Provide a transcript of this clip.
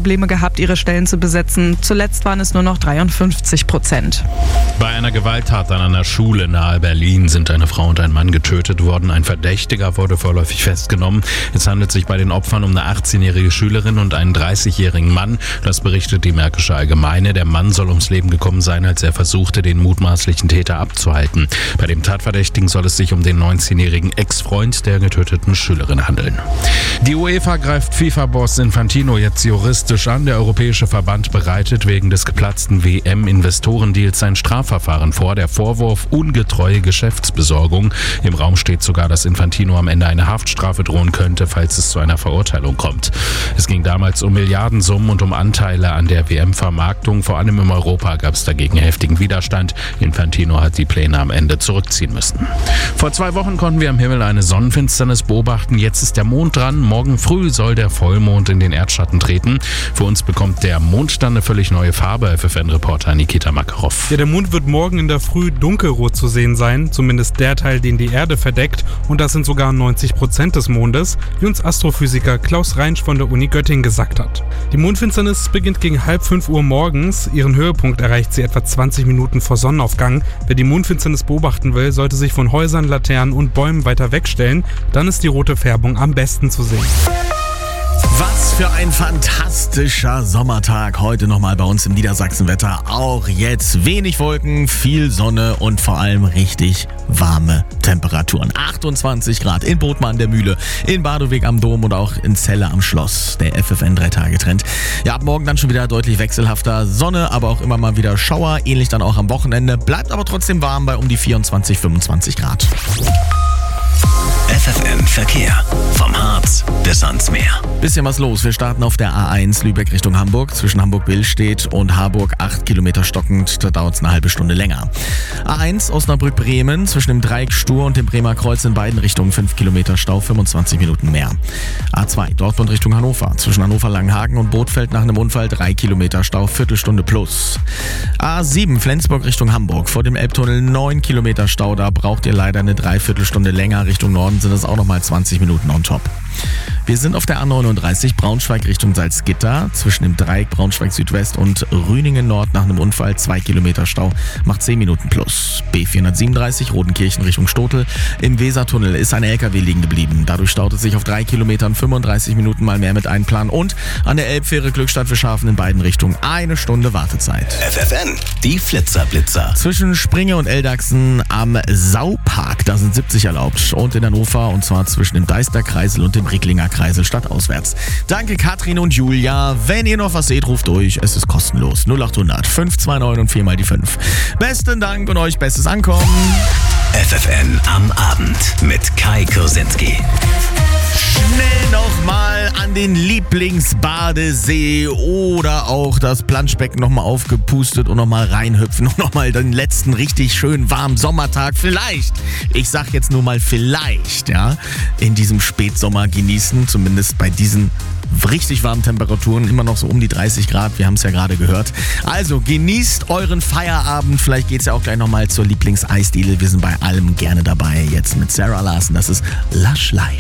Probleme gehabt, ihre Stellen zu besetzen. Zuletzt waren es nur noch 53%. Bei einer Gewalttat an einer Schule nahe Berlin sind eine Frau und ein Mann getötet worden. Ein Verdächtiger wurde vorläufig festgenommen. Es handelt sich bei den Opfern um eine 18-jährige Schülerin und einen 30-jährigen Mann. Das berichtet die Märkische Allgemeine. Der Mann soll ums Leben gekommen sein, als er versuchte, den mutmaßlichen Täter abzuhalten. Bei dem Tatverdächtigen soll es sich um den 19-jährigen Ex-Freund der getöteten Schülerin handeln. Die UEFA greift FIFA-Boss Infantino jetzt juristisch an. Der Europäische Verband bereitet wegen des geplatzten WM-Investorendeals ein Strafverfahren vor. Der Vorwurf ungetreue Geschäftsbesorgung. Im Raum steht sogar, dass Infantino am Ende eine Haftstrafe drohen könnte, falls es zu einer Verurteilung kommt. Es ging damals um Milliardensummen und um Anteile an der WM-Vermarktung. Vor allem in Europa gab es dagegen heftigen Widerstand. Infantino hat die Pläne am Ende zurückziehen müssen. Vor 2 Wochen konnten wir am Himmel eine Sonnenfinsternis beobachten. Jetzt ist der Mond dran. Morgen früh soll der Vollmond in den Erdschatten treten. Für uns bekommt der Mond dann eine völlig neue Farbe. FFN-Reporter Nikita Makarov. Ja, der Mond wird morgen in der Früh dunkelrot zu sehen sein. Zumindest der Teil, den die Erde verdeckt. Und das sind sogar 90% des Mondes, wie uns Astrophysiker Klaus Reinsch von der Uni Göttingen gesagt hat. Die Mondfinsternis beginnt gegen 4:30 Uhr morgens. Ihren Höhepunkt erreicht sie etwa 20 Minuten vor Sonnenaufgang. Wer die Mondfinsternis beobachten will, sollte sich von Häusern, Laternen und Bäumen weiter wegstellen. Dann ist die rote Färbung am besten zu sehen. Was für ein fantastischer Sommertag heute nochmal bei uns im Niedersachsenwetter. Auch jetzt wenig Wolken, viel Sonne und vor allem richtig warme Temperaturen. 28 Grad in Bothmann an der Mühle, in Badowig am Dom und auch in Celle am Schloss. Der FFN 3-Tage-Trend. Ja, ab morgen dann schon wieder deutlich wechselhafter Sonne, aber auch immer mal wieder Schauer. Ähnlich dann auch am Wochenende. Bleibt aber trotzdem warm bei um die 24, 25 Grad. FFN Verkehr. Vom Harz bis ans Meer. Bisschen was los. Wir starten auf der A1 Lübeck Richtung Hamburg. Zwischen Hamburg-Billstedt und Harburg 8 Kilometer stockend. Da dauert es eine halbe Stunde länger. A1 Osnabrück-Bremen. Zwischen dem Dreieck Stur und dem Bremer Kreuz in beiden Richtungen 5 Kilometer Stau, 25 Minuten mehr. A2 Dortmund Richtung Hannover. Zwischen Hannover-Langenhagen und Bothfeld nach einem Unfall 3 Kilometer Stau, Viertelstunde plus. A7 Flensburg Richtung Hamburg. Vor dem Elbtunnel 9 Kilometer Stau. Da braucht ihr leider eine Dreiviertelstunde länger. Richtung Norden sind es auch nochmal 20 Minuten on top. Wir sind auf der A39 Braunschweig Richtung Salzgitter. Zwischen dem Dreieck Braunschweig Südwest und Rüningen Nord nach einem Unfall 2 Kilometer Stau, macht 10 Minuten plus. B437 Rodenkirchen Richtung Stotel. Im Wesertunnel ist ein LKW liegen geblieben. Dadurch staut es sich auf 3 Kilometern 35 Minuten mal mehr mit Einplan. Und an der Elbfähre Glückstadt Fischhafen in beiden Richtungen 1 Stunde Wartezeit. FFN, die Flitzer-Blitzer. Zwischen Springe und Eldachsen am Saupark, da sind 70 erlaubt. Und in Hannover, und zwar zwischen dem Deister Kreisel und dem Ricklinger Kreisel stadtauswärts. Danke Katrin und Julia. Wenn ihr noch was seht, ruft durch. Es ist kostenlos. 0800 529 und 4 mal die 5. Besten Dank und euch bestes Ankommen. FFN am Abend mit Kai Kursinski. Schnell nochmal an den Lieblingsbadesee oder auch das Planschbecken nochmal aufgepustet und nochmal reinhüpfen und nochmal den letzten richtig schönen warmen Sommertag vielleicht, ich sag jetzt nur mal vielleicht, ja, in diesem Spätsommer genießen, zumindest bei diesen richtig warmen Temperaturen, immer noch so um die 30 Grad, wir haben es ja gerade gehört. Also genießt euren Feierabend, vielleicht geht es ja auch gleich nochmal zur Lieblingseisdiele, wir sind bei allem gerne dabei, jetzt mit Sarah Larsen, das ist Lush Life.